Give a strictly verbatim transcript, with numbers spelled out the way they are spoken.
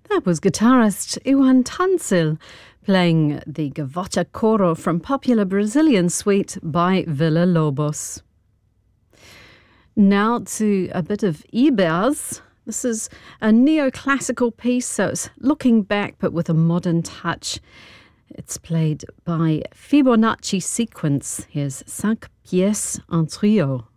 That was guitarist Iwan Tansil playing the Gavocha Coro from popular Brazilian suite by Villa Lobos. Now to a bit of Ibers. This is a neoclassical piece, so it's looking back but with a modern touch. It's played by Fibonacci Sequence. Here's Cinq Pièces en Trio.